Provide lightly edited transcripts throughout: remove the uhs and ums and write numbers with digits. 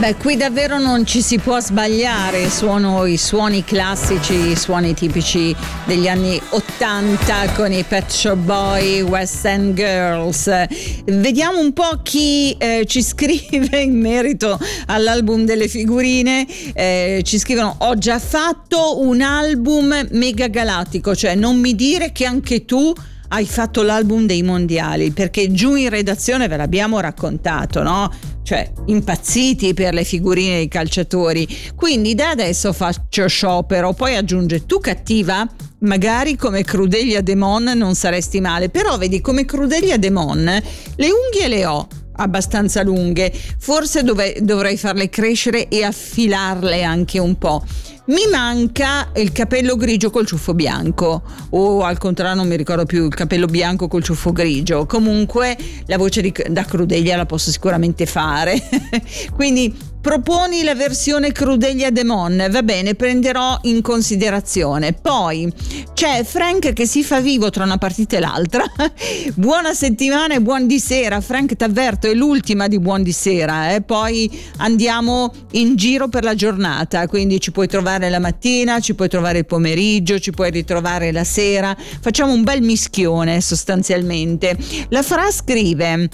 Beh, qui davvero non ci si può sbagliare, sono i suoni classici, i suoni tipici degli anni 80 con i Pet Shop Boys, West End Girls. Vediamo un po' chi ci scrive in merito all'album delle figurine. Ci scrivono: ho già fatto un album mega galattico, cioè non mi dire che anche tu hai fatto l'album dei mondiali, perché giù in redazione ve l'abbiamo raccontato, no? Cioè impazziti per le figurine dei calciatori, quindi da adesso faccio sciopero. Poi aggiunge: tu cattiva? Magari come Crudelia Demon non saresti male, però vedi, come Crudelia Demon le unghie le ho abbastanza lunghe, forse dovrei farle crescere e affilarle anche un po'. Mi manca il capello grigio col ciuffo bianco, o al contrario non mi ricordo più, il capello bianco col ciuffo grigio. Comunque la voce da Crudelia la posso sicuramente fare. Quindi proponi la versione Crudelia Demon, va bene, prenderò in considerazione. Poi c'è Frank che si fa vivo tra una partita e l'altra. Buona settimana e buon di sera. Frank, t'avverto, è l'ultima di buon di sera, poi andiamo in giro per la giornata, quindi ci puoi trovare la mattina, ci puoi trovare il pomeriggio, ci puoi ritrovare la sera, facciamo un bel mischione sostanzialmente. La Fra scrive: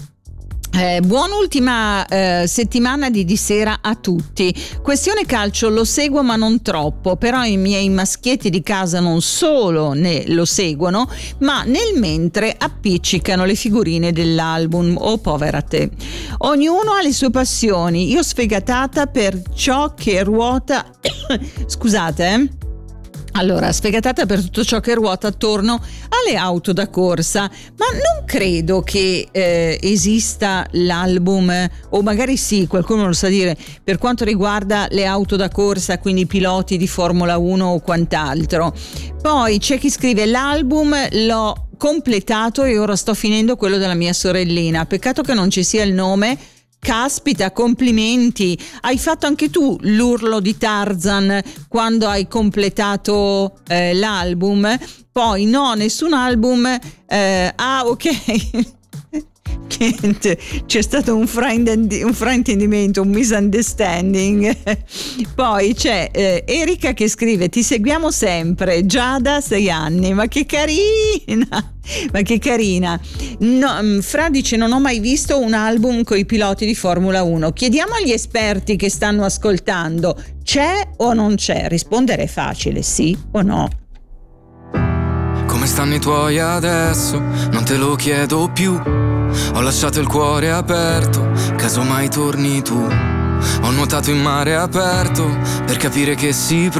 buona ultima settimana di sera a tutti. Questione calcio lo seguo ma non troppo, però i miei maschietti di casa non solo lo seguono, ma nel mentre appiccicano le figurine dell'album. Oh, povera te. Ognuno ha le sue passioni, io sfegatata per ciò che ruota scusate allora, sfegatata per tutto ciò che ruota attorno alle auto da corsa, ma non credo che esista l'album, o magari sì, qualcuno lo sa dire, per quanto riguarda le auto da corsa, quindi piloti di Formula 1 o quant'altro. Poi c'è chi scrive: l'album l'ho completato e ora sto finendo quello della mia sorellina, peccato che non ci sia il nome. Caspita, complimenti, hai fatto anche tu l'urlo di Tarzan quando hai completato l'album. Poi no, nessun album, ok. C'è stato un fraintendimento, un misunderstanding. Poi c'è Erika che scrive: ti seguiamo sempre, già da 6 anni, ma che carina, ma che carina. No, Fra dice: non ho mai visto un album con i piloti di Formula 1. Chiediamo agli esperti che stanno ascoltando: c'è o non c'è? Rispondere è facile, sì o no. Come stanno i tuoi adesso? Non te lo chiedo più. Ho lasciato il cuore aperto, caso mai torni tu. Ho nuotato in mare aperto per capire che si